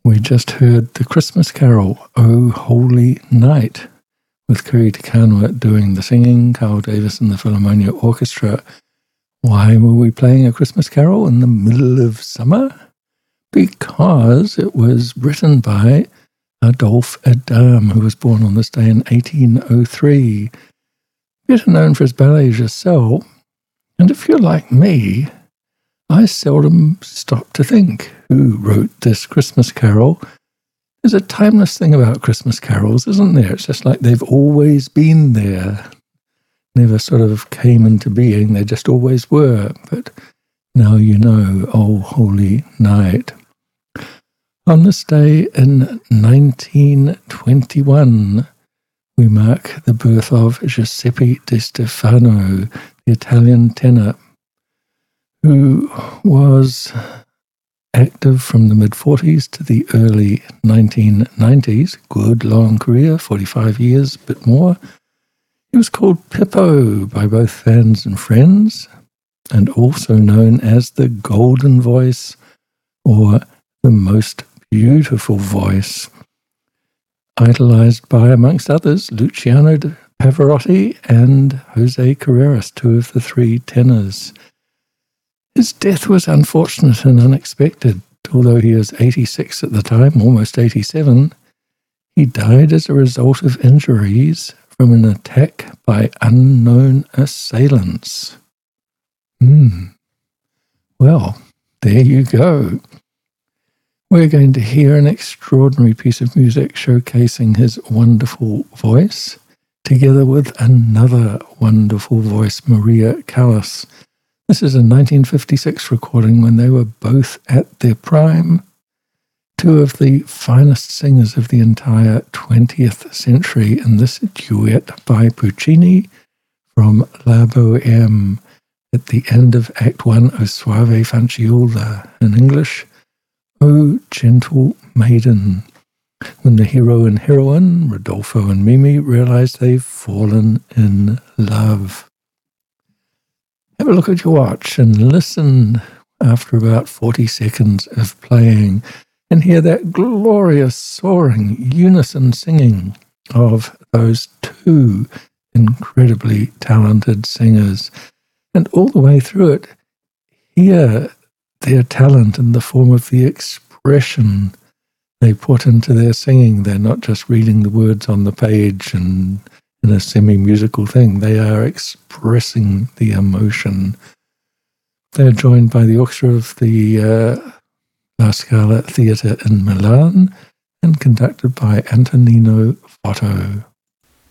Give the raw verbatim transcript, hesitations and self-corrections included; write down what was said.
We just heard the Christmas carol, O Holy Night, with Kiri Te Kanawa doing the singing, Carl Davis and the Philharmonia Orchestra. Why were we playing a Christmas carol in the middle of summer? Because it was written by Adolphe Adam, who was born on this day in eighteen oh three. Better known for his ballet Giselle. And if you're like me, I seldom stop to think who wrote this Christmas carol. There's a timeless thing about Christmas carols, isn't there? It's just like they've always been there. Never sort of came into being, they just always were. But now you know, O Holy Night. On this day in nineteen twenty-one, we mark the birth of Giuseppe Di Stefano, the Italian tenor, who was active from the mid-forties to the early nineteen nineties. Good long career, forty-five years, a bit more. He was called Pippo by both fans and friends, and also known as the Golden Voice, or the Most Beautiful Voice. Idolized by, amongst others, Luciano Pavarotti and Jose Carreras, two of the three tenors. His death was unfortunate and unexpected. Although he was eighty-six at the time, almost eighty-seven, he died as a result of injuries from an attack by unknown assailants. Hmm. Well, there you go. We're going to hear an extraordinary piece of music showcasing his wonderful voice, together with another wonderful voice, Maria Callas. This is a nineteen fifty-six recording when they were both at their prime, two of the finest singers of the entire twentieth century, in this duet by Puccini from La Bohème at the end of Act One, O Suave Fanciulla, in English, O Gentle Maiden, when the hero and heroine, Rodolfo and Mimi, realize they've fallen in love. Have a look at your watch and listen after about forty seconds of playing and hear that glorious, soaring, unison singing of those two incredibly talented singers. And all the way through it, hear their talent in the form of the expression they put into their singing. They're not just reading the words on the page and in a semi-musical thing. They are expressing the emotion. They're joined by the orchestra of the uh, La Scala Theatre in Milan and conducted by Antonino Fotto.